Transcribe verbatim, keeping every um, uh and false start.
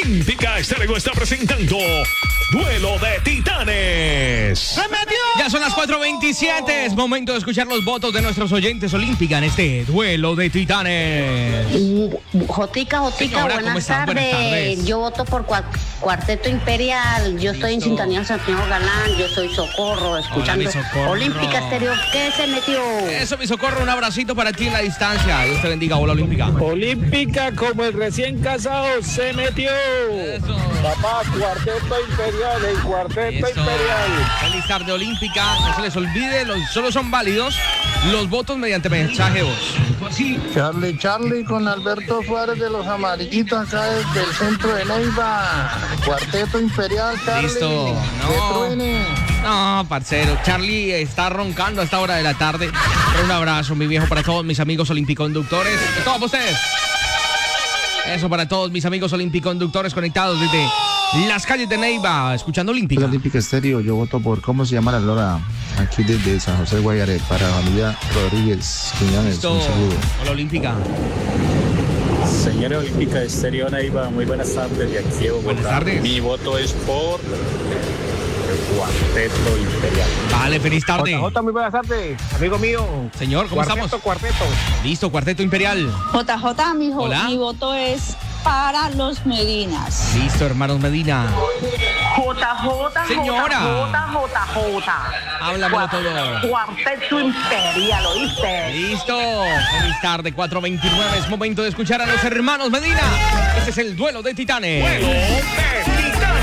Olímpica Estéreo está presentando Duelo de Titanes. ¡Se metió! Ya son las cuatro veintisiete. Es momento de escuchar los votos de nuestros oyentes Olímpica en este Duelo de Titanes. Jotica, Jotica, Señora, ¿cómo buenas, estás? tardes. Buenas tardes. Yo voto por cua- Cuarteto Imperial. Yo estoy en Listo. sintonía de Santiago Galán. Yo soy Socorro, escuchando mi Socorro. Olímpica Estéreo. ¿Qué se metió? Eso, mi Socorro, un abracito para ti en la distancia. Dios te bendiga, hola Olímpica. Olímpica como el recién casado se metió. Eso. Papá, cuarteto imperial, el cuarteto Eso. imperial. Feliz tarde Olímpica. No se les olvide, los, solo son válidos los votos mediante mensaje de voz. Charlie, Charlie con Alberto Suárez de los Amarillitos acá desde el centro de Neiva. Cuarteto Imperial, Charlie. Listo. Que No. truene. No, parcero. Charlie está roncando a esta hora de la tarde. Pero un abrazo, mi viejo, para todos mis amigos olimpiconductores. Todos ustedes. Eso para todos mis amigos olimpiconductores conectados desde las calles de Neiva, escuchando Olímpica. Olímpica Estéreo, yo voto por, ¿cómo se llama la Lora? Aquí desde San José Guayare, para la familia Rodríguez Quiñones. Listo. Un saludo. Hola Olímpica. Señora Olímpica Estéreo Neiva, muy buenas tardes de aquí de Bogotá. Buenas tardes. Mi voto es por el cuarteto imperial. Vale, feliz tarde. Jota, muy buenas tardes, amigo mío. Señor, ¿cómo Cuarteto, estamos? Cuarteto. Listo, Cuarteto Imperial. J J, mi, jo- Hola. mi voto es para los Medinas. Listo, hermanos Medina. J J, Señora. J J, J. Háblamelo todo. Cuarteto Imperial, ¿oíste? Listo. Feliz tarde, cuatro veintinueve. Es momento de escuchar a los hermanos Medina. Este es el Duelo de Titanes. Duelo de Titanes.